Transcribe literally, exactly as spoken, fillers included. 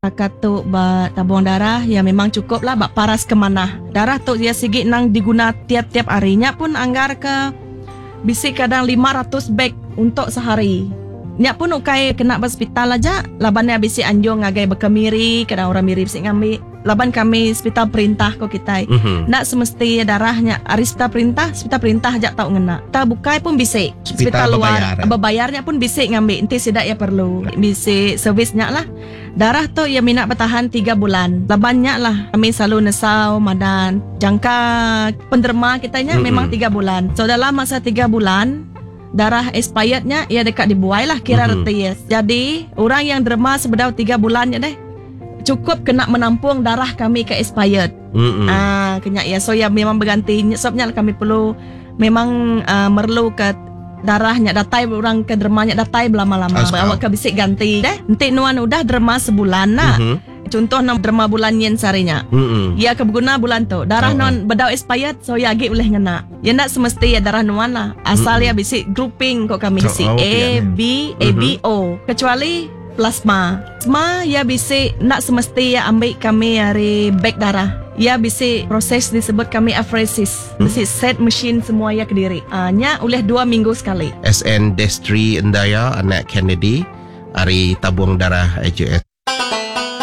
Takat tu ba tabung darah ya memang cukup lah bak paras kemana. Darah tu dia sigi nang diguna tiap-tiap harinya pun anggar ke bisik kadang lima ratus beg untuk sehari. Nya pun ukai kena hospital aja. Labannya bisik anjung ngagai bekemiri, kadang orang mirip bisik ngambil. Laban kami hospital perintah kok kita. Mhm. Nak semesti darahnya ari hospital perintah, hospital perintah aja tau ngena. Ta bukai pun bisik. Hospital luar berbayar. berbayarnya pun bisik ngambil. Enti sidak ya perlu. Bisik servisnya lah. Darah tu ya minat bertahan tiga bulan. Labannya lah kami selalu nesau madan. Jangka penderma kitanya Mm-mm. memang tiga bulan. So dalam masa tiga bulan darah expirednya ya dekat dibuai lah kira Mhm. reties. Jadi orang yang derma sebedau tiga bulan ya deh cukup kena menampung darah kami ke expired. Mm-mm. Ah, kena ya. So ya memang berganti. Sebabnya kami perlu memang uh, merlu ke darahnya datai orang ke dermanya datai lama-lama. Asal. Awak ke bisik ganti deh. Nanti nuan udah derma sebulan nak. Mhm. Contoh nam derma bulan yen sarinya. Mm-mm. Ya kebeguna bulan tu. Darah Oh. non bedau expired so ya agi boleh ngena. Ya nak semesti ya darah nuan lah. Asal Mm-mm. ya bisik grouping kok kami So, bisik oh, A, pilihan. B, A, B, O. Kecuali plasma. Plasma ya bisik nak semesti ya ambil kami hari beg darah. Ya bisik proses disebut kami apheresis. Hmm. Bisik set mesin semua ya ke diri. Ah, nya oleh dua minggu sekali. S N Destri Endaya anak Kennedy hari tabung darah A J S